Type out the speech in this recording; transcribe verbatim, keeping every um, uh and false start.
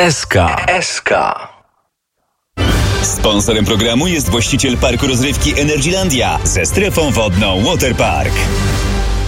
S K. S K. Sponsorem programu jest właściciel parku rozrywki Energylandia ze strefą wodną Waterpark.